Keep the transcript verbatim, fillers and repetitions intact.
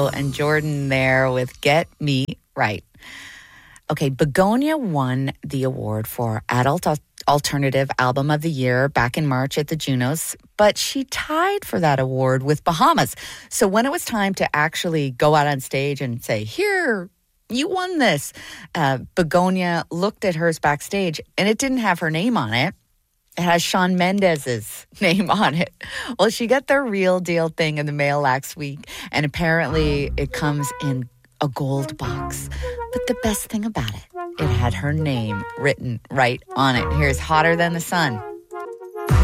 And Jordan there with Get Me Right. Okay, Begonia won the award for Adult Alternative Album of the Year back in March at the Junos, but she tied for that award with Bahamas. So when it was time to actually go out on stage and say, here, you won this, uh, Begonia looked at hers backstage, and it didn't have her name on it. It has Shawn Mendes's name on it. Well, she got the real deal thing in the mail last week, and apparently it comes in a gold box. But the best thing about it, it had her name written right on it. Here's Hotter Than the Sun.